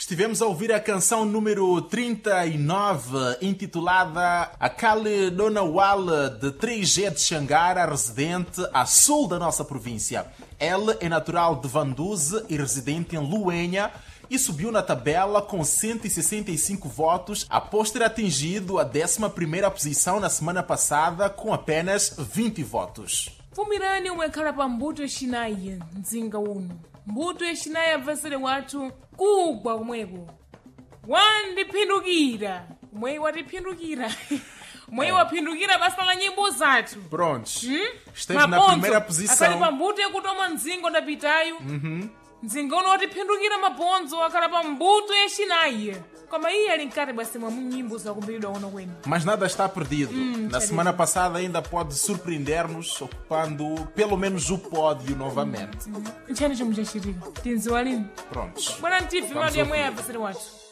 Estivemos a ouvir a canção número 39, intitulada Akali Dona Wala, de 3G de Xangara, residente a sul da nossa província. Ela é natural de Vanduze e residente em Luenha e subiu na tabela com 165 votos após ter atingido a 11ª posição na semana passada com apenas 20 votos. Fumirani umekhala pa mbuto yacinayi mdzinga uno. Mbuto yacinayi abvesere wathu kugwa kumweko. Wandipindukira. Umweyi watipindukira. Umweyi wapindukira basa la nyimbo zathu. Prontos. Esteve na primeira posição. Akali pa mbuto yakutoma mdzingo ndapitayo. Mdzingo uno watipindukira mabonzo akhala pa mbuto yacinayi. Koma iye ali nkati basi mwa nyimbo zakumbidwa uno kwenu. Mas nada está perdido. Na semana passada ainda pode surpreender-nos ocupando pelo menos o pódio novamente. Nchani chomwe chachitika? Tinziwa lini? Prontos. Bwana ntivi madi yamwe yabvesere wathu.